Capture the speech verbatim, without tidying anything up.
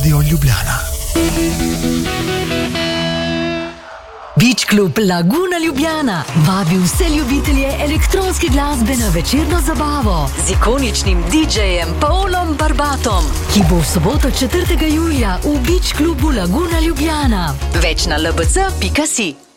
Radio Ljubljana. Beach Club Laguna Ljubljana vabi vse ljubitelje elektronske glasbe na večerno zabavo z ikoničnim didžejem Paulom Barbatom, ki bo v soboto četrtega julija v Beach Clubu Laguna Ljubljana. Več na l b c pika si.